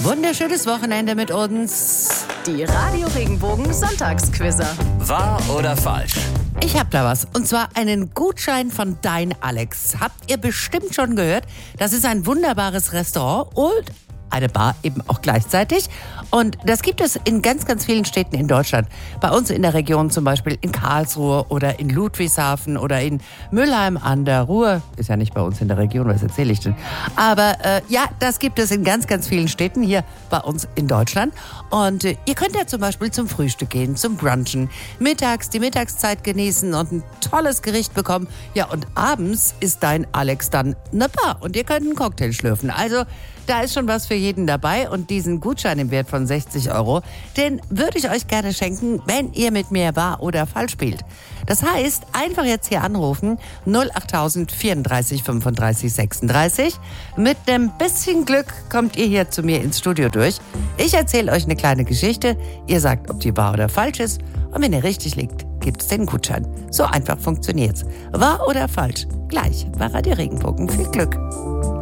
Wunderschönes Wochenende mit uns. Die Radio Regenbogen Sonntagsquizzer. Wahr oder falsch? Ich hab da was. Und zwar einen Gutschein von Dein Alex. Habt ihr bestimmt schon gehört. Das ist ein wunderbares Restaurant und eine Bar eben auch gleichzeitig. Und das gibt es in ganz, ganz vielen Städten in Deutschland. Bei uns in der Region zum Beispiel in Karlsruhe oder in Ludwigshafen oder in Mülheim an der Ruhr. Ist ja nicht bei uns in der Region, was erzähle ich denn? Aber ja, das gibt es in ganz, ganz vielen Städten hier bei uns in Deutschland. Und ihr könnt ja zum Beispiel zum Frühstück gehen, zum Brunchen, mittags die Mittagszeit genießen und ein tolles Gericht bekommen. Ja, und abends ist Dein Alex dann eine Bar und ihr könnt einen Cocktail schlürfen. Also da ist schon was für jeden dabei und diesen Gutschein im Wert von 60 €, den würde ich euch gerne schenken, wenn ihr mit mir wahr oder falsch spielt. Das heißt, einfach jetzt hier anrufen, 08000 34 35 36. Mit einem bisschen Glück kommt ihr hier zu mir ins Studio durch. Ich erzähle euch eine kleine Geschichte, ihr sagt, ob die wahr oder falsch ist und wenn ihr richtig liegt, gibt's den Gutschein. So einfach funktioniert's. Wahr oder falsch? Gleich bei Radio Regenbogen. Viel Glück.